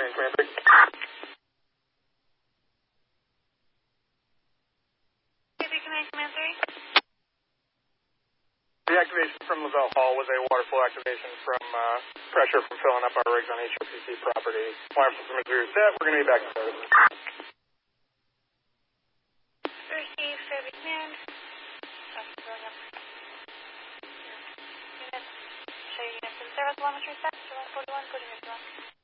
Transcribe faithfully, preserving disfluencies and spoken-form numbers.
Command, Command three. Command, Command three. The activation from Lavelle Hall was a water flow activation from uh, pressure from filling up our rigs on H O P C property. Water system is reset. We're going to be back to service. Receive Fairview Command. That's filling up. Units. Show you units in service. Telemetry set. one forty-one. Go to your